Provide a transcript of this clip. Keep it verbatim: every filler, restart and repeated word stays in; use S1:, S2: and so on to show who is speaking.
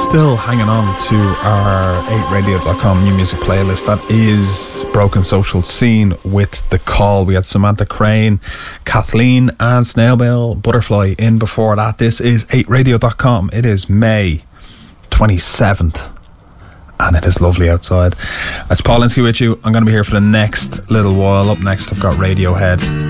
S1: Still hanging on to our eight radio dot com new music playlist. That is Broken Social Scene with The Call. We had Samantha Crane, Kathleen and Snailmail Butterfly in before that. This is eight radio dot com. It is May twenty-seventh and it is lovely outside. It's Paul Linsky with you. I'm going to be here for the next little while. Up next I've got Radiohead.